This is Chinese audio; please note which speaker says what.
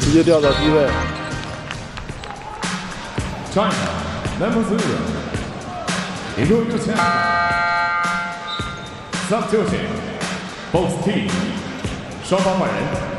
Speaker 1: 直接掉到低位。
Speaker 2: China number 0，一个一个枪。Substitution，both team，双方换人。